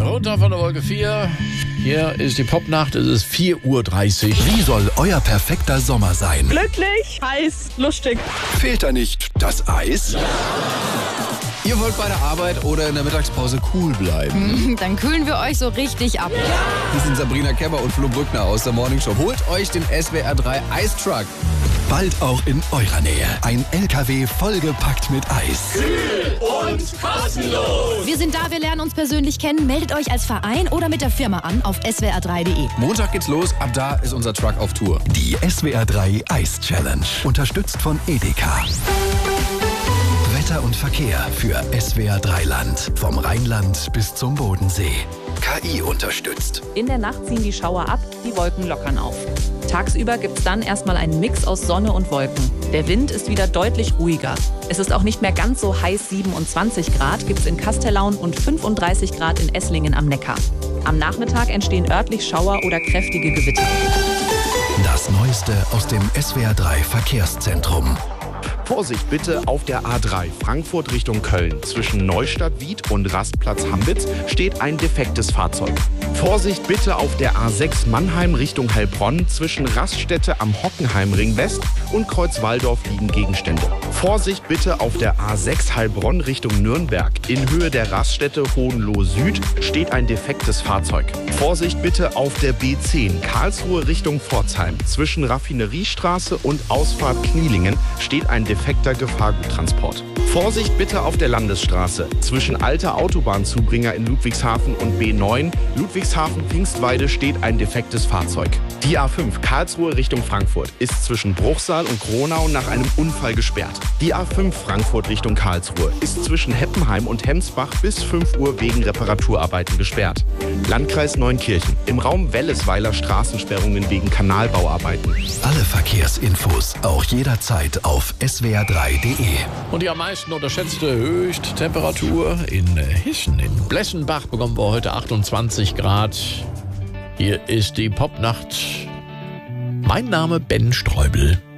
Runter von der Wolke 4. Hier ist die Popnacht, es ist 4:30 Uhr. Wie soll euer perfekter Sommer sein? Glücklich, heiß, lustig. Fehlt da nicht das Eis? Ihr wollt bei der Arbeit oder in der Mittagspause cool bleiben? Dann kühlen wir euch so richtig ab. Wir sind Sabrina Kemmer und Flo Brückner aus der Morning Show. Holt euch den SWR 3 Ice Truck. Bald auch in eurer Nähe. Ein LKW vollgepackt mit Eis. Und kostenlos. Wir sind da, wir lernen uns persönlich kennen. Meldet euch als Verein oder mit der Firma an auf swr3.de. Montag geht's los, ab da ist unser Truck auf Tour. Die SWR 3 Eis Challenge. Unterstützt von Edeka. Wetter und Verkehr für SWR 3 Land. Vom Rheinland bis zum Bodensee. KI unterstützt. In der Nacht ziehen die Schauer ab, die Wolken lockern auf. Tagsüber gibt es dann erstmal einen Mix aus Sonne und Wolken. Der Wind ist wieder deutlich ruhiger. Es ist auch nicht mehr ganz so heiß, 27 Grad gibt es in Kastellaun und 35 Grad in Esslingen am Neckar. Am Nachmittag entstehen örtlich Schauer oder kräftige Gewitter. Das Neueste aus dem SWR 3 Verkehrszentrum. Vorsicht bitte auf der A3 Frankfurt Richtung Köln. Zwischen Neustadt-Wied und Rastplatz Hambitz steht ein defektes Fahrzeug. Vorsicht bitte auf der A6 Mannheim Richtung Heilbronn. Zwischen Raststätte am Hockenheimring West und Kreuzwaldorf liegen Gegenstände. Vorsicht bitte auf der A6 Heilbronn Richtung Nürnberg. In Höhe der Raststätte Hohenlohe Süd steht ein defektes Fahrzeug. Vorsicht bitte auf der B10 Karlsruhe Richtung Pforzheim. Zwischen Raffineriestraße und Ausfahrt Knielingen steht ein defekter Gefahrguttransport. Vorsicht bitte auf der Landesstraße. Zwischen alter Autobahnzubringer in Ludwigshafen und B9 Ludwigshafen-Pfingstweide steht ein defektes Fahrzeug. Die A5 Karlsruhe Richtung Frankfurt ist zwischen Bruchsal und Gronau nach einem Unfall gesperrt. Die A5 Frankfurt Richtung Karlsruhe ist zwischen Heppenheim und Hemsbach bis 5 Uhr wegen Reparaturarbeiten gesperrt. Landkreis Neunkirchen. Im Raum Wellesweiler Straßensperrungen wegen Kanalbauarbeiten. Alle Verkehrsinfos auch jederzeit auf swr3.de. Und die am meisten unterschätzte Höchsttemperatur in Hissen, in Blessenbach, bekommen wir heute 28 Grad. Hier ist die Popnacht. Mein Name Ben Streubel.